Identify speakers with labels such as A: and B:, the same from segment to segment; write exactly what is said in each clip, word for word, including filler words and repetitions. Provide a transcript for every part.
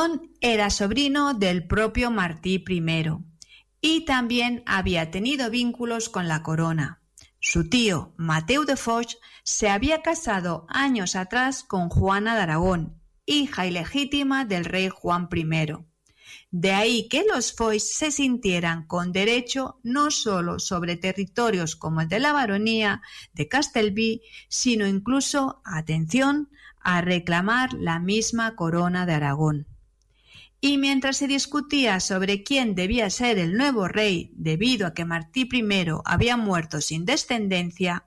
A: Gastón era sobrino del propio Martí primero y también había tenido vínculos con la corona. Su tío, Mateu de Foix, se había casado años atrás con Juana de Aragón, hija ilegítima del rey Juan primero. De ahí que los Foix se sintieran con derecho no solo sobre territorios como el de la baronía de Castelví, sino incluso, atención, a reclamar la misma corona de Aragón. Y mientras se discutía sobre quién debía ser el nuevo rey debido a que Martí primero había muerto sin descendencia,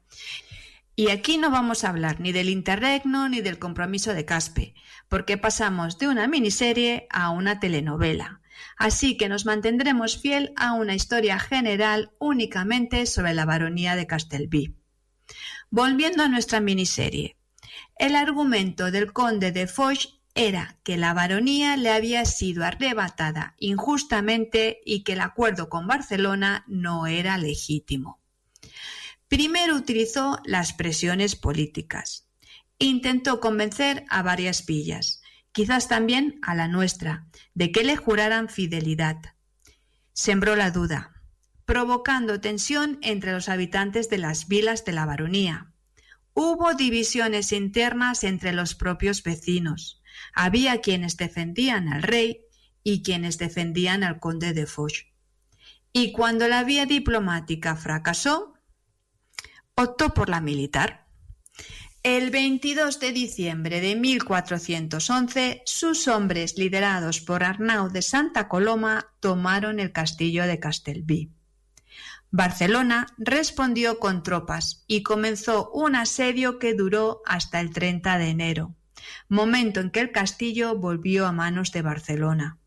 A: y aquí no vamos a hablar ni del interregno ni del compromiso de Caspe, porque pasamos de una miniserie a una telenovela. Así que nos mantendremos fiel a una historia general únicamente sobre la baronía de Castelví. Volviendo a nuestra miniserie, el argumento del conde de Foix era que la baronía le había sido arrebatada injustamente y que el acuerdo con Barcelona no era legítimo. Primero utilizó las presiones políticas. Intentó convencer a varias villas, quizás también a la nuestra, de que le juraran fidelidad. Sembró la duda, provocando tensión entre los habitantes de las vilas de la baronía. Hubo divisiones internas entre los propios vecinos. Había quienes defendían al rey y quienes defendían al conde de Foix. Y cuando la vía diplomática fracasó, optó por la militar. El veintidós de diciembre de mil cuatrocientos once, sus hombres, liderados por Arnau de Santa Coloma, tomaron el castillo de Castelví. Barcelona respondió con tropas y comenzó un asedio que duró hasta el treinta de enero, momento en que el castillo volvió a manos de Barcelona.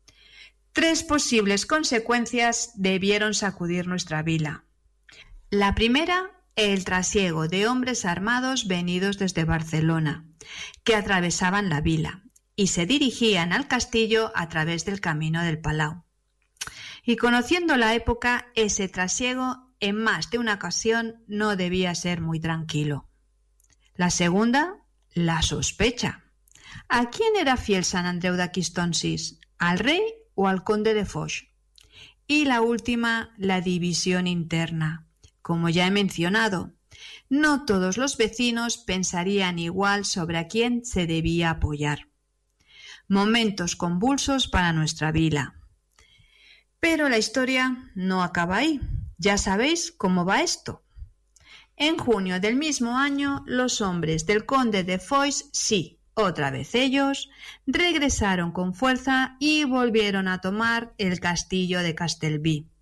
A: Tres posibles consecuencias debieron sacudir nuestra vila. La primera, el trasiego de hombres armados venidos desde Barcelona, que atravesaban la vila y se dirigían al castillo a través del camino del Palau. Y conociendo la época, ese trasiego en más de una ocasión no debía ser muy tranquilo. La segunda, la sospecha. ¿A quién era fiel Sant Andreu d'Aquistonsis? ¿Al rey o al conde de Foix? Y la última, la división interna. Como ya he mencionado, no todos los vecinos pensarían igual sobre a quién se debía apoyar. Momentos convulsos para nuestra vila. Pero la historia no acaba ahí. Ya sabéis cómo va esto. En junio del mismo año, los hombres del conde de Foix, sí, otra vez ellos, regresaron con fuerza y volvieron a tomar el castillo de Castelví.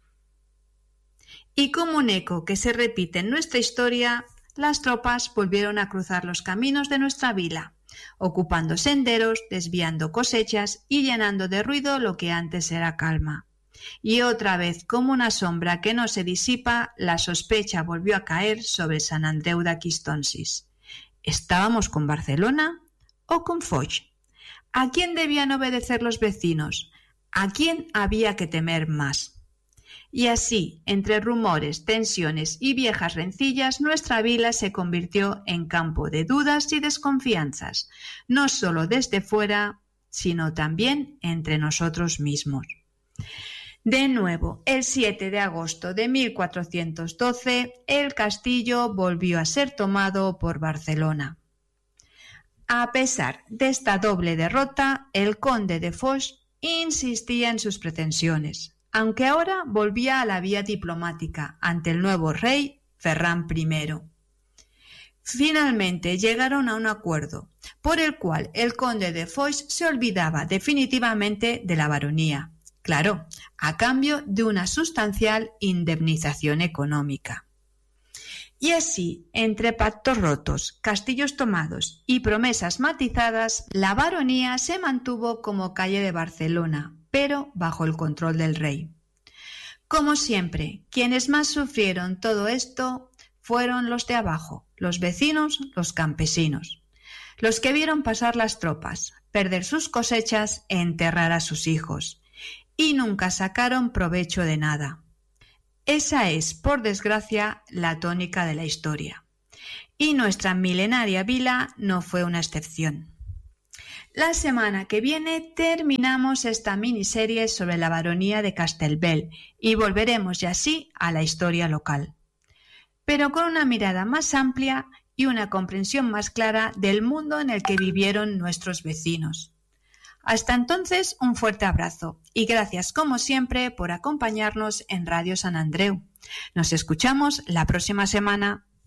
A: Y como un eco que se repite en nuestra historia, las tropas volvieron a cruzar los caminos de nuestra vila, ocupando senderos, desviando cosechas y llenando de ruido lo que antes era calma. Y otra vez, como una sombra que no se disipa, la sospecha volvió a caer sobre Sant Andreu d'Aquistonsis. ¿Estábamos con Barcelona o con Foix? ¿A quién debían obedecer los vecinos? ¿A quién había que temer más? Y así, entre rumores, tensiones y viejas rencillas, nuestra vila se convirtió en campo de dudas y desconfianzas, no solo desde fuera, sino también entre nosotros mismos. De nuevo, el siete de agosto de mil cuatrocientos doce, el castillo volvió a ser tomado por Barcelona. A pesar de esta doble derrota, el conde de Foix insistía en sus pretensiones, aunque ahora volvía a la vía diplomática ante el nuevo rey Ferran primero. Finalmente llegaron a un acuerdo, por el cual el conde de Foix se olvidaba definitivamente de la baronía. Claro, a cambio de una sustancial indemnización económica. Y así, entre pactos rotos, castillos tomados y promesas matizadas, la baronía se mantuvo como calle de Barcelona, pero bajo el control del rey. Como siempre, quienes más sufrieron todo esto fueron los de abajo, los vecinos, los campesinos, los que vieron pasar las tropas, perder sus cosechas e enterrar a sus hijos, y nunca sacaron provecho de nada. Esa es, por desgracia, la tónica de la historia. Y nuestra milenaria vila no fue una excepción. La semana que viene terminamos esta miniserie sobre la baronía de Castelbell y volveremos ya sí a la historia local, pero con una mirada más amplia y una comprensión más clara del mundo en el que vivieron nuestros vecinos. Hasta entonces, un fuerte abrazo y gracias como siempre por acompañarnos en Radio San Andreu. Nos escuchamos la próxima semana.